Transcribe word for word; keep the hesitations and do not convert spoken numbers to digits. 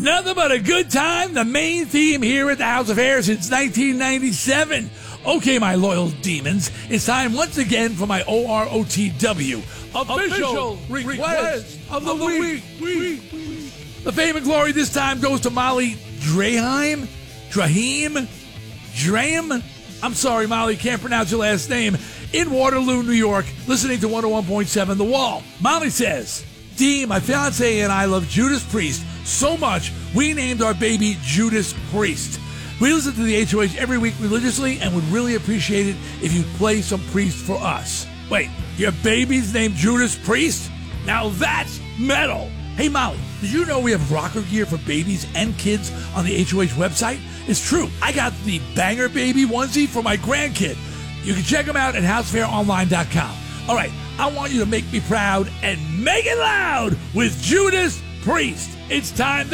Nothing but a good time, the main theme here at the House of Hair since nineteen ninety-seven. Okay, my loyal demons, it's time once again for my O R O T W, official, official request, request of the, of the week. week. week. The fame and glory this time goes to Molly Draheim, Draheim, Drahem. I'm sorry, Molly, can't pronounce your last name. In Waterloo, New York, listening to one oh one point seven The Wall. Molly says, Dee, my fiance and I love Judas Priest so much, we named our baby Judas Priest. We listen to the H O H every week religiously and would really appreciate it if you'd play some Priest for us. Wait, your baby's named Judas Priest? Now that's metal. Hey, Molly, did you know we have rocker gear for babies and kids on the H O H website? It's true. I got the Banger Baby onesie for my grandkid. You can check them out at house fair online dot com. All right, I want you to make me proud and make it loud with Judas Priest. It's time to